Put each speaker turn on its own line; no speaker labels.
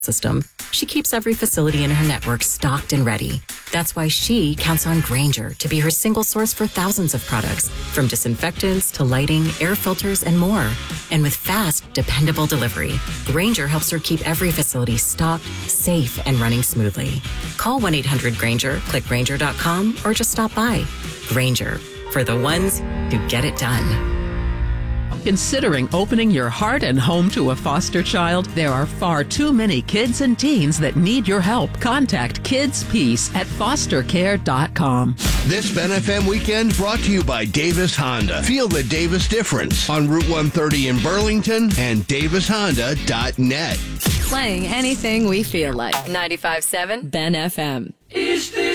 system, she keeps every facility in her network stocked and ready. That's why she counts on Grainger to be her single source for thousands of products, from disinfectants to lighting, air filters, and more. And with fast, dependable delivery, Grainger helps her keep every facility stocked, safe, and running smoothly. Call 1-800-GRAINGER, click Grainger.com, or just stop by. Grainger, for the ones who get it done.
Considering opening your heart and home to a foster child? There are far too many kids and teens that need your help. Contact Kids Peace at fostercare.com.
This Ben FM weekend brought to you by Davis Honda. Feel the Davis difference on Route 130 in Burlington and davishonda.net.
Playing anything we feel like. 95.7 Ben FM.